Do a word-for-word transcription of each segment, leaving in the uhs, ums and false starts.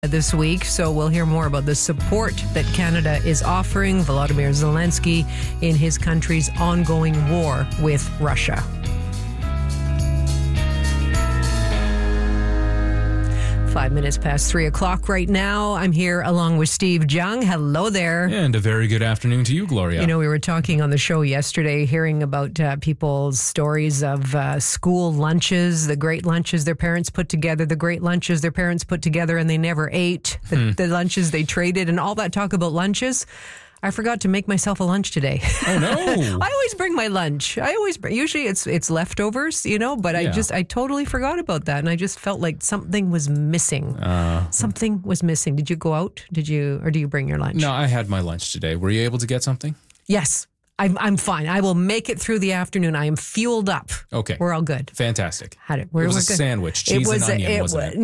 this week, so we'll hear more about the support that Canada is offering Volodymyr Zelensky in his country's ongoing war with Russia. Five minutes past three o'clock right now. I'm here along with Steve Jung. Hello there. And a very good afternoon to you, Gloria. You know, we were talking on the show yesterday, hearing about uh, people's stories of uh, school lunches, the great lunches their parents put together, the great lunches their parents put together and they never ate, the, hmm. the lunches they traded, and all that talk about lunches. I forgot to make myself a lunch today. Oh, no. I always bring my lunch. I always bring, usually it's it's leftovers, you know, but yeah. I just, I totally forgot about that. And I just felt like something was missing. Uh, something was missing. Did you go out? Did you, or do you bring your lunch? No, I had my lunch today. Were you able to get something? Yes. I'm, I'm fine. I will make it through the afternoon. I am fueled up. Okay. We're all good. Fantastic. Had it. We're, it was we're a good. sandwich, cheese it was and onion, a, it wasn't was, it?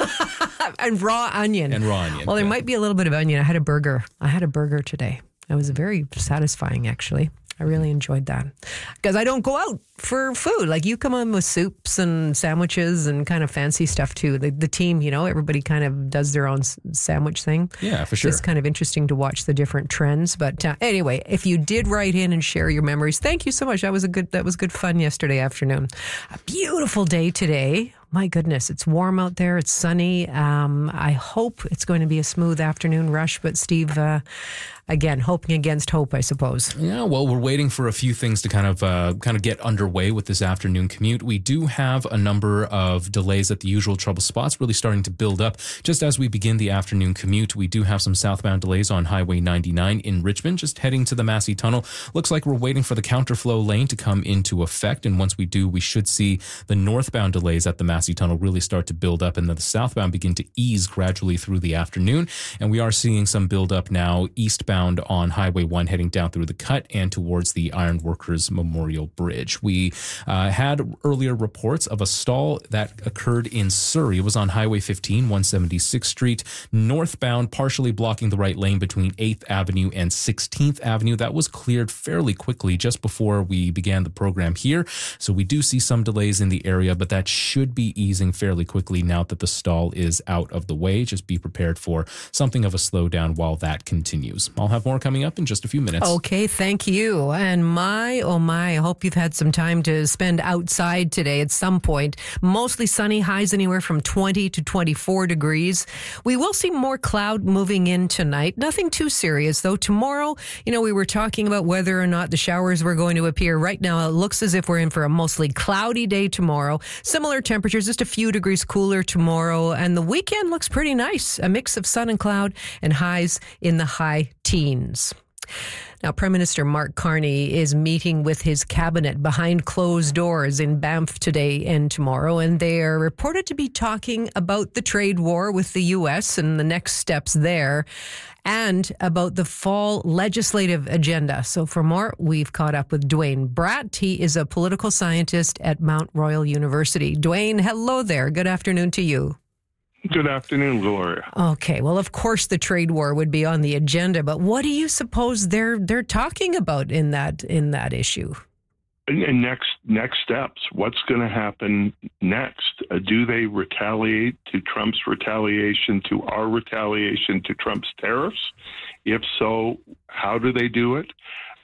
No. And raw onion. And raw onion. Well, there yeah. might be a little bit of onion. I had a burger. I had a burger today. It was very satisfying, actually. I really enjoyed that. Because I don't go out for food. Like, you come in with soups and sandwiches and kind of fancy stuff, too. The, the team, you know, everybody kind of does their own sandwich thing. Yeah, for sure. It's kind of interesting to watch the different trends. But uh, anyway, if you did write in and share your memories, thank you so much. That was a good, that was good fun yesterday afternoon. A beautiful day today. My goodness, it's warm out there. It's sunny. Um, I hope it's going to be a smooth afternoon rush. But Steve, uh, again, hoping against hope, I suppose. Yeah, well, we're waiting for a few things to kind of uh, kind of get underway with this afternoon commute. We do have a number of delays at the usual trouble spots, really starting to build up. Just as we begin the afternoon commute, we do have some southbound delays on Highway ninety-nine in Richmond, just heading to the Massey Tunnel. Looks like we're waiting for the counterflow lane to come into effect. And once we do, we should see the northbound delays at the Massey Tunnel really start to build up, and then the southbound begin to ease gradually through the afternoon. And we are seeing some build up now eastbound on Highway one, heading down through the Cut and towards the Ironworkers Memorial Bridge. We uh, had earlier reports of a stall that occurred in Surrey. It was on Highway fifteen, one seventy-sixth Street, northbound, partially blocking the right lane between eighth Avenue and sixteenth Avenue. That was cleared fairly quickly just before we began the program here. So we do see some delays in the area, but that should be easing fairly quickly now that the stall is out of the way. Just be prepared for something of a slowdown while that continues. I'll have more coming up in just a few minutes. Okay, thank you. And my, oh my, I hope you've had some time to spend outside today at some point. Mostly sunny, highs anywhere from twenty to twenty-four degrees. We will see more cloud moving in tonight. Nothing too serious, though. Tomorrow, you know, we were talking about whether or not the showers were going to appear. Right now, it looks as if we're in for a mostly cloudy day tomorrow. Similar temperatures, just a few degrees cooler tomorrow. And the weekend looks pretty nice. A mix of sun and cloud and highs in the high teens. Now, Prime Minister Mark Carney is meeting with his cabinet behind closed doors in Banff today and tomorrow, and they are reported to be talking about the trade war with the U S and the next steps there, and about the fall legislative agenda. So for more, we've caught up with Dwayne Bratt. He is a political scientist at Mount Royal University. Dwayne, hello there. Good afternoon to you. Good afternoon, Gloria. Okay, well, of course, the trade war would be on the agenda, but what do you suppose they're they're talking about in that in that issue? And, and next next steps. What's going to happen next? Uh, do they retaliate to Trump's retaliation, to our retaliation, to Trump's tariffs? If so, how do they do it?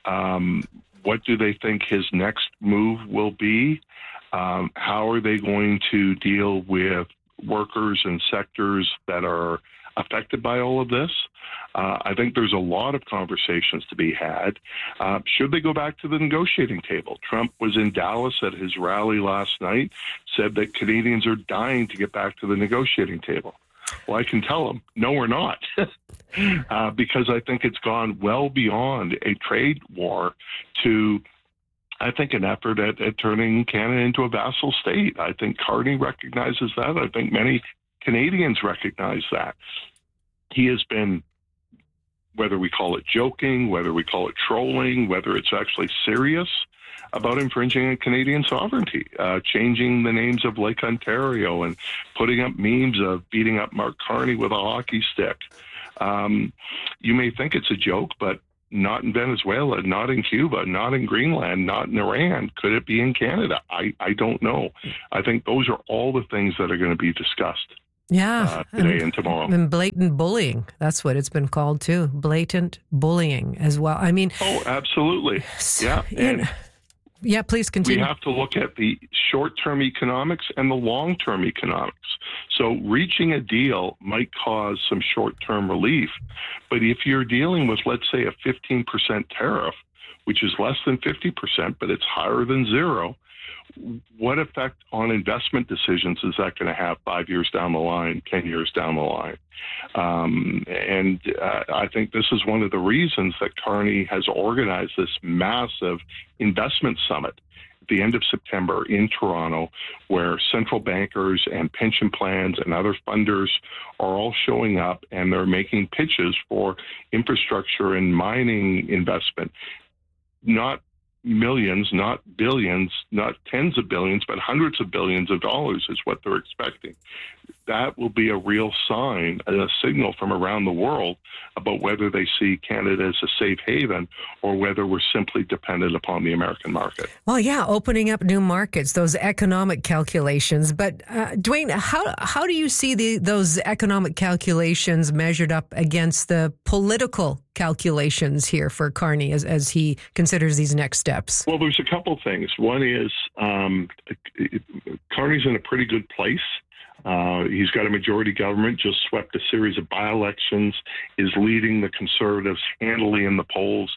Um, what do they think his next move will be? Um, how are they going to deal with workers and sectors that are affected by all of this? Uh, I think there's a lot of conversations to be had. Uh, should they go back to the negotiating table? Trump was in Dallas at his rally last night, said that Canadians are dying to get back to the negotiating table. Well, I can tell them, no, we're not, uh, because I think it's gone well beyond a trade war to, I think, an effort at, at turning Canada into a vassal state. I think Carney recognizes that. I think many Canadians recognize that. He has been, whether we call it joking, whether we call it trolling, whether it's actually serious about infringing on Canadian sovereignty, uh, changing the names of Lake Ontario and putting up memes of beating up Mark Carney with a hockey stick. Um, you may think it's a joke, but not in Venezuela, not in Cuba, not in Greenland, not in Iran. Could it be in Canada? I, I don't know. I think those are all the things that are going to be discussed. Yeah. uh, today and, and tomorrow. And blatant bullying. That's what it's been called, too. Blatant bullying as well. I mean... Oh, absolutely. Yeah. And yeah, please continue. we have to look at the short-term economics and the long-term economics. So reaching a deal might cause some short-term relief. But if you're dealing with, let's say, a fifteen percent tariff, which is less than fifty percent, but it's higher than zero, what effect on investment decisions is that going to have five years down the line, ten years down the line? Um, and uh, I think this is one of the reasons that Carney has organized this massive investment summit at the end of September in Toronto, where central bankers and pension plans and other funders are all showing up, and they're making pitches for infrastructure and mining investment. Not millions, not billions, not tens of billions, but hundreds of billions of dollars is what they're expecting. That will be a real sign, a signal from around the world about whether they see Canada as a safe haven or whether we're simply dependent upon the American market. Well, yeah, opening up new markets, those economic calculations. But uh, Dwayne, how how do you see the those economic calculations measured up against the political calculations here for Carney as, as he considers these next steps? Well, there's a couple things. One is um, Carney's in a pretty good place. Uh, he's got a majority government, just swept a series of by-elections, is leading the Conservatives handily in the polls.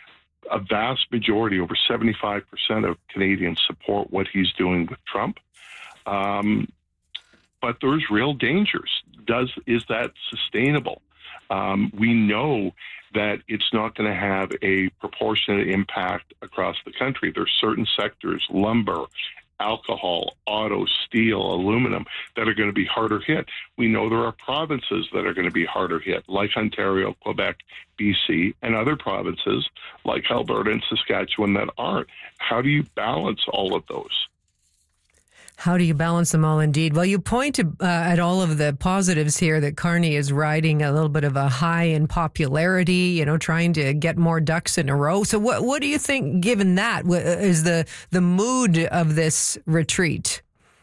A vast majority, over seventy-five percent of Canadians support what he's doing with Trump. Um, but there's real dangers. Does is that sustainable? Um, we know that it's not going to have a proportionate impact across the country. There's certain sectors, lumber, alcohol, auto, steel, aluminum, that are going to be harder hit. We know there are provinces that are going to be harder hit, like Ontario, Quebec, B C, and other provinces like Alberta and Saskatchewan that aren't. How do you balance all of those? How do you balance them all, indeed? Well, you point to, uh, at all of the positives here that Carney is riding a little bit of a high in popularity, you know, trying to get more ducks in a row. So what what do you think, given that, is the, the mood of this retreat?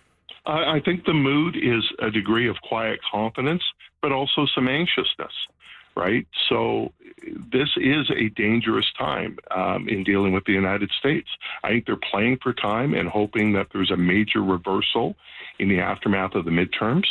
I think the mood is a degree of quiet confidence, but also some anxiousness, right? So this is a dangerous time um, in dealing with the United States. I think they're playing for time and hoping that there's a major reversal in the aftermath of the midterms.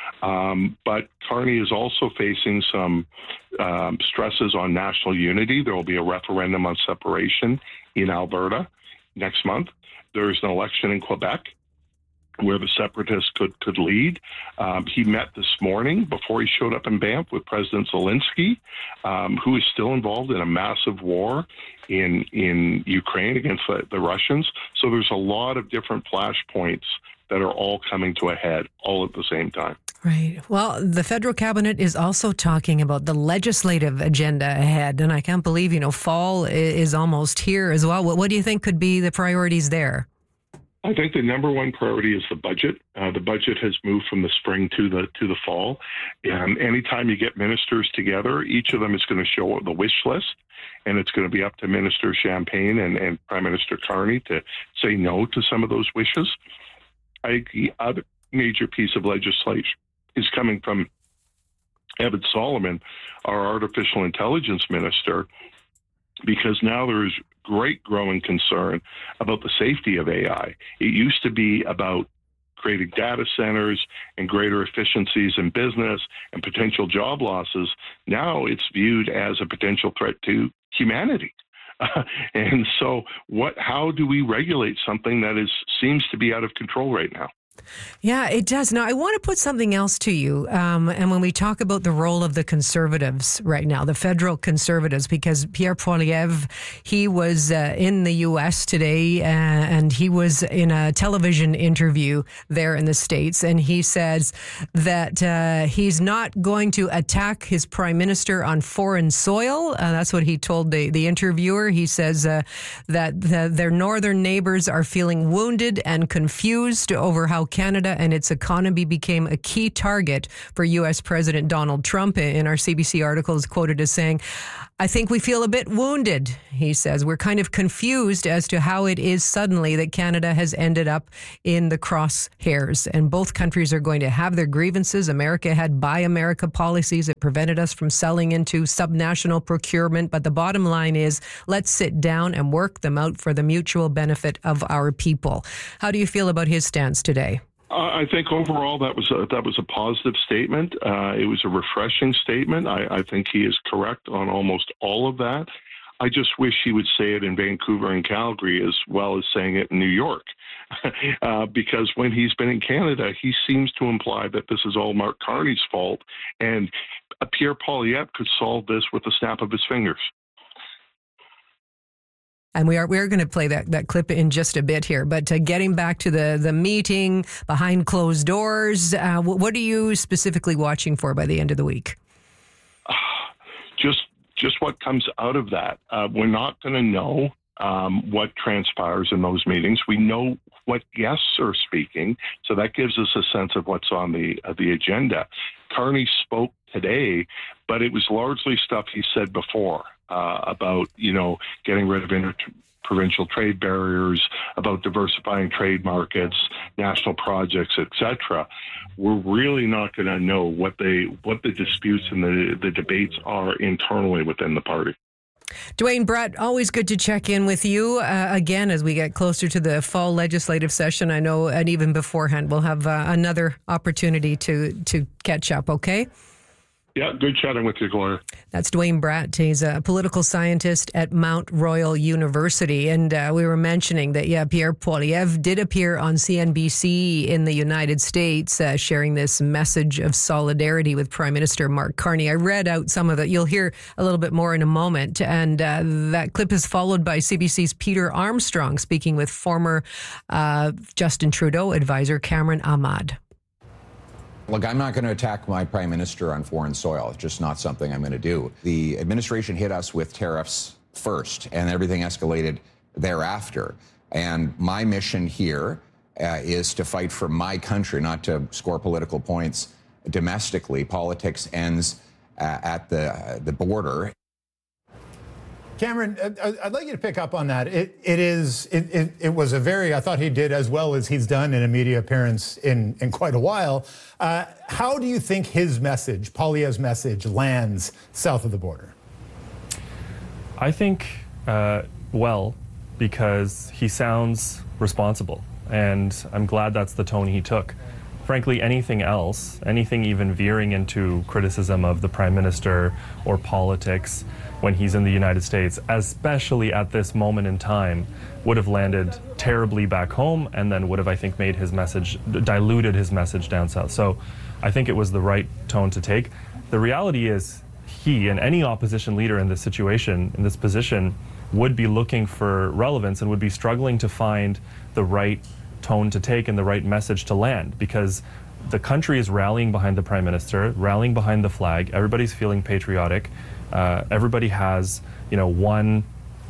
Um, but Carney is also facing some um, stresses on national unity. There will be a referendum on separation in Alberta next month. There's an election in Quebec where the separatists could, could lead. Um, he met this morning before he showed up in Banff with President Zelensky, um, who is still involved in a massive war in in Ukraine against the, the Russians. So there's a lot of different flashpoints that are all coming to a head all at the same time. Right. Well, the federal cabinet is also talking about the legislative agenda ahead, and I can't believe, you know, fall is almost here as well. What, what do you think could be the priorities there? I think the number one priority is the budget. Uh, the budget has moved from the spring to the to the fall. And anytime you get ministers together, each of them is going to show the wish list, and it's going to be up to Minister Champagne and, and Prime Minister Carney to say no to some of those wishes. I think the other major piece of legislation is coming from Evan Solomon, our artificial intelligence minister, because now there is great growing concern about the safety of A I. It used to be about creating data centers and greater efficiencies in business and potential job losses. Now it's viewed as a potential threat to humanity. Uh, and so what, how do we regulate something that is seems to be out of control right now? Yeah, it does. Now, I want to put something else to you. Um, and when we talk about the role of the Conservatives right now, the federal Conservatives, because Pierre Poilievre, he was uh, in the U S today, uh, and he was in a television interview there in the States, and he says that uh, he's not going to attack his prime minister on foreign soil. Uh, that's what he told the, the interviewer. He says uh, that the, their northern neighbors are feeling wounded and confused over how Canada and its economy became a key target for U S President Donald Trump. In our C B C article is quoted as saying, I think we feel a bit wounded, he says. We're kind of confused as to how it is suddenly that Canada has ended up in the crosshairs. And both countries are going to have their grievances. America had Buy America policies that prevented us from selling into subnational procurement. But the bottom line is, let's sit down and work them out for the mutual benefit of our people. How do you feel about his stance today? I think overall that was a, that was a positive statement. Uh, it was a refreshing statement. I, I think he is correct on almost all of that. I just wish he would say it in Vancouver and Calgary as well as saying it in New York, uh, because when he's been in Canada, he seems to imply that this is all Mark Carney's fault, and Pierre Poilievre could solve this with a snap of his fingers. And we are we are going to play that, that clip in just a bit here. But uh, getting back to the, the meeting behind closed doors, uh, what are you specifically watching for by the end of the week? Just just what comes out of that. Uh, we're not going to know um, what transpires in those meetings. We know what guests are speaking, so that gives us a sense of what's on the uh, the agenda. Carney spoke today, but it was largely stuff he said before. Uh, about, you know, getting rid of inter-provincial trade barriers, about diversifying trade markets, national projects, et cetera. We're really not going to know what they what the disputes and the, the debates are internally within the party. Duane Bratt, always good to check in with you uh, again as we get closer to the fall legislative session. I know, and even beforehand, we'll have uh, another opportunity to to catch up, okay? Yeah, good chatting with you, Gloria. That's Duane Bratt. He's a political scientist at Mount Royal University. And uh, we were mentioning that, yeah, Pierre Poilievre did appear on C N B C in the United States, uh, sharing this message of solidarity with Prime Minister Mark Carney. I read out some of it. You'll hear a little bit more in a moment. And uh, that clip is followed by C B C's Peter Armstrong speaking with former uh, Justin Trudeau advisor Cameron Ahmad. Look, I'm not going to attack my prime minister on foreign soil. It's just not something I'm going to do. The administration hit us with tariffs first, and everything escalated thereafter. And my mission here uh, is to fight for my country, not to score political points domestically. Politics ends uh, at the uh, the border. Cameron, I'd like you to pick up on that. It, it is, it, it, it was a very, I thought he did as well as he's done in a media appearance in, in quite a while. Uh, how do you think his message, Poilievre's message, lands south of the border? I think, uh, well, because he sounds responsible, and I'm glad that's the tone he took. Frankly, anything else, anything even veering into criticism of the Prime Minister or politics when he's in the United States, especially at this moment in time, would have landed terribly back home and then would have, I think, made his message, diluted his message down south. So I think it was the right tone to take. The reality is he and any opposition leader in this situation, in this position, would be looking for relevance and would be struggling to find the right tone to take and the right message to land, because the country is rallying behind the Prime Minister, rallying behind the flag. Everybody's feeling patriotic. Uh, everybody has, you know, one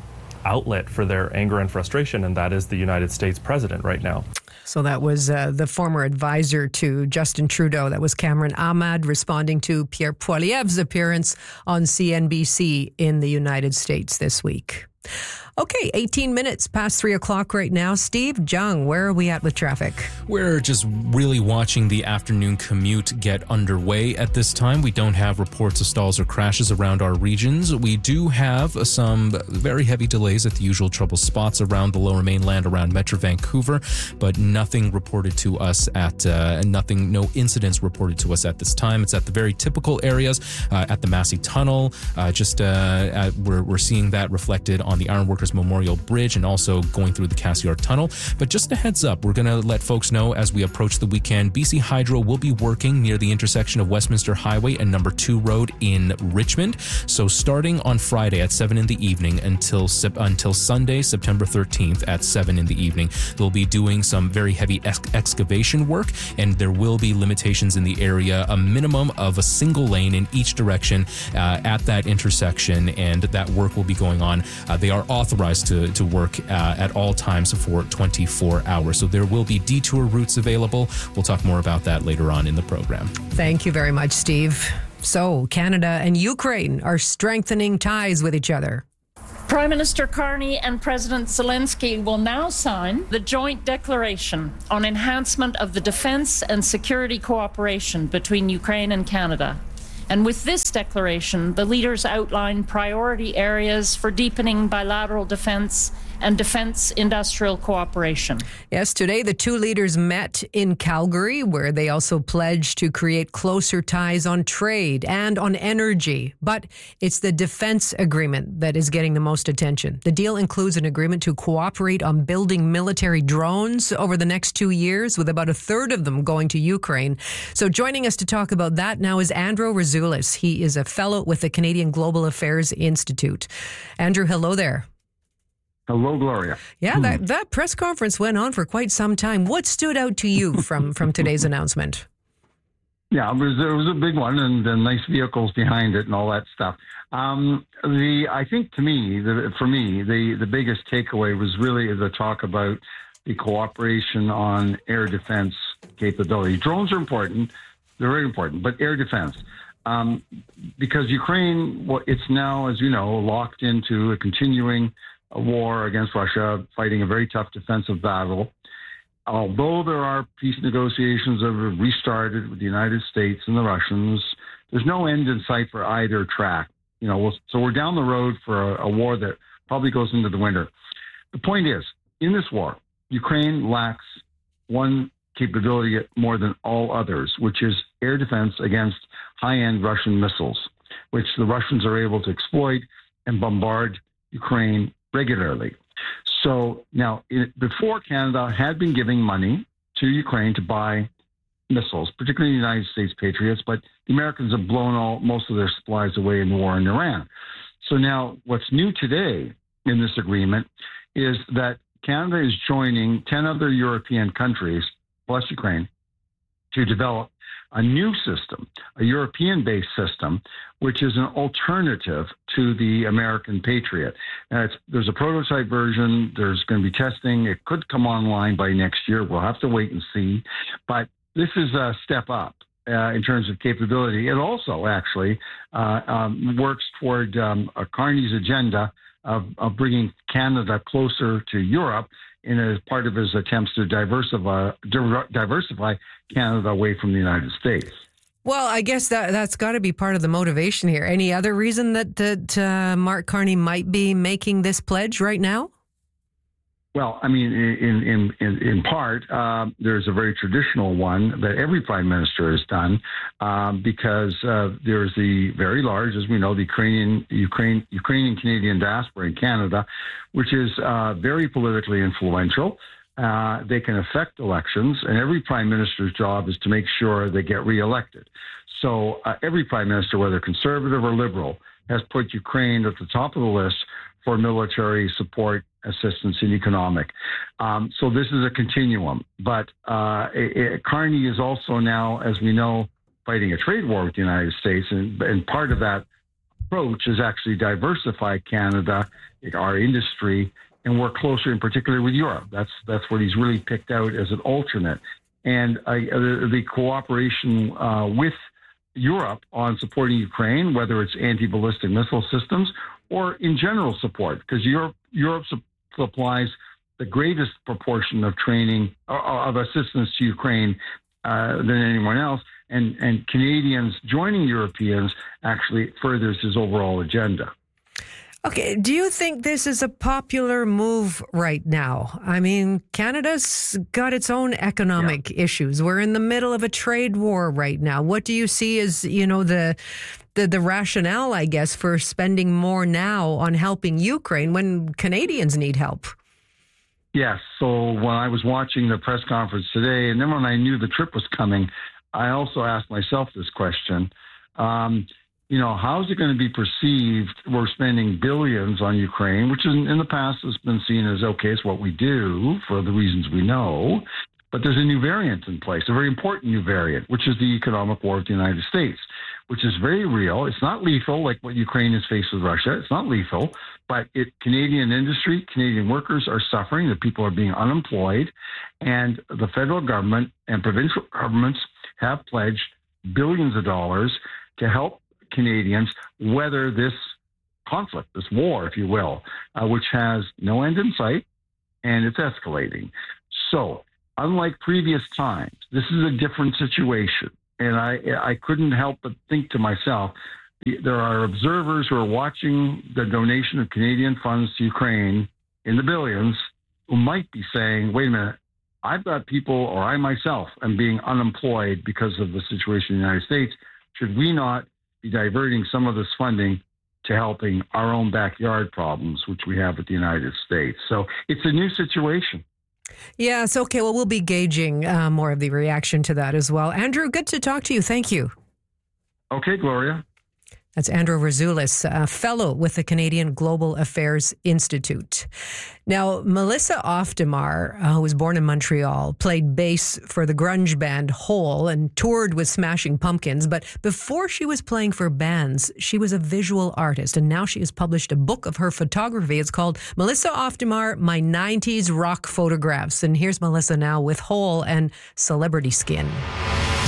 outlet for their anger and frustration, and that is the United States president right now. So that was uh, the former advisor to Justin Trudeau. That was Cameron Ahmad responding to Pierre Poilievre's appearance on C N B C in the United States this week. Okay, eighteen minutes past three o'clock right now. Steve Jung, where are we at with traffic? We're just really watching the afternoon commute get underway at this time. We don't have reports of stalls or crashes around our regions. We do have some very heavy delays at the usual trouble spots around the Lower Mainland, around Metro Vancouver, but nothing reported to us at, uh, nothing, no incidents reported to us at this time. It's at the very typical areas, uh, at the Massey Tunnel. Uh, just uh, at, we're, we're seeing that reflected on the Ironworkers Memorial Bridge and also going through the Cassiar Tunnel. But just a heads up, we're going to let folks know as we approach the weekend, B C Hydro will be working near the intersection of Westminster Highway and Number two Road in Richmond. So starting on Friday at seven in the evening until until Sunday, September thirteenth at seven in the evening, they'll be doing some very heavy ex- excavation work, and there will be limitations in the area, a minimum of a single lane in each direction uh, at that intersection, and that work will be going on. Uh, they are authorized to, to work uh, at all times for twenty-four hours. So there will be detour routes available. We'll talk more about that later on in the program. Thank you very much, Steve. So Canada and Ukraine are strengthening ties with each other. Prime Minister Carney and President Zelensky will now sign the joint declaration on enhancement of the defense and security cooperation between Ukraine and Canada. And with this declaration, the leaders outline priority areas for deepening bilateral defense and defense industrial cooperation. Yes, today the two leaders met in Calgary, where they also pledged to create closer ties on trade and on energy. But it's the defense agreement that is getting the most attention. The deal includes an agreement to cooperate on building military drones over the next two years, with about a third of them going to Ukraine. So joining us to talk about that now is Andrew Razulis. He is a fellow with the Canadian Global Affairs Institute. Andrew, hello there. Hello, Gloria. Yeah, that, that press conference went on for quite some time. What stood out to you from, from today's announcement? Yeah, it was, it was a big one, and the nice vehicles behind it and all that stuff. Um, the I think to me, the, for me, the, the biggest takeaway was really the talk about the cooperation on air defense capability. Drones are important. They're very important, but air defense. Um, because Ukraine, well, it's now, as you know, locked into a continuing a war against Russia, fighting a very tough defensive battle. Although there are peace negotiations that have restarted with the United States and the Russians, there's no end in sight for either track. You know, so we're down the road for a, a war that probably goes into the winter. The point is, in this war, Ukraine lacks one capability more than all others, which is air defense against high-end Russian missiles, which the Russians are able to exploit and bombard Ukraine regularly. So now, it, before Canada had been giving money to Ukraine to buy missiles, particularly the United States Patriots, but the Americans have blown all most of their supplies away in the war in Iran. So now, what's new today in this agreement is that Canada is joining ten other European countries, plus Ukraine, to develop a new system, a European-based system, which is an alternative to the American Patriot. Now it's, there's a prototype version. There's going to be testing. It could come online by next year. We'll have to wait and see. But this is a step up uh, in terms of capability. It also actually uh, um, works toward um, a Carney's agenda of, of bringing Canada closer to Europe in as part of his attempts to diversify diversify Canada away from the United States. Well, I guess that that's got to be part of the motivation here. Any other reason that that uh, Mark Carney might be making this pledge right now? Well, I mean, in in in, in part, uh, there's a very traditional one that every prime minister has done, um, because uh, there's the very large, as we know, the Ukrainian Ukraine Ukrainian Canadian diaspora in Canada, which is uh, very politically influential. Uh, they can affect elections, and every prime minister's job is to make sure they get reelected. So uh, every prime minister, whether conservative or liberal, has put Ukraine at the top of the list for military support, assistance, and economic. Um, so this is a continuum. But uh, it, it, Carney is also now, as we know, fighting a trade war with the United States, and, and part of that approach is actually diversify Canada, our industry, and work closer, in particular, with Europe. That's that's what he's really picked out as an alternate. And uh, the, the cooperation uh, with Europe on supporting Ukraine, whether it's anti-ballistic missile systems or in general support, because Europe Europe su- supplies the greatest proportion of training uh, of assistance to Ukraine uh, than anyone else, and and Canadians joining Europeans actually furthers his overall agenda. Okay, do you think this is a popular move right now? I mean, Canada's got its own economic yeah. issues. We're in the middle of a trade war right now. What do you see as, you know, the, the the rationale, I guess, for spending more now on helping Ukraine when Canadians need help? Yes. So when I was watching the press conference today, and then when I knew the trip was coming, I also asked myself this question. Um, You know, how is it going to be perceived? We're spending billions on Ukraine, which in, in the past has been seen as, okay, it's what we do for the reasons we know. But there's a new variant in place, a very important new variant, which is the economic war with the United States, which is very real. It's not lethal like what Ukraine has faced with Russia. It's not lethal, but it, Canadian industry, Canadian workers are suffering. The people are being unemployed. And the federal government and provincial governments have pledged billions of dollars to help Canadians weather this conflict, this war, if you will, uh, which has no end in sight, and it's escalating. So, unlike previous times, this is a different situation. And I, I couldn't help but think to myself, there are observers who are watching the donation of Canadian funds to Ukraine in the billions who might be saying, wait a minute, I've got people, or I myself am being unemployed because of the situation in the United States. Should we not be diverting some of this funding to helping our own backyard problems, which we have with the United States? So it's a new situation. Yes. Okay. Well, we'll be gauging uh, more of the reaction to that as well. Andrew, good to talk to you. Thank you. Okay, Gloria. That's Andrew Verzoulis, a fellow with the Canadian Global Affairs Institute. Now, Melissa Oftimar, uh, who was born in Montreal, played bass for the grunge band Hole and toured with Smashing Pumpkins. But before she was playing for bands, she was a visual artist. And now she has published a book of her photography. It's called Melissa Oftimar, My nineties Rock Photographs. And here's Melissa now with Hole and Celebrity Skin.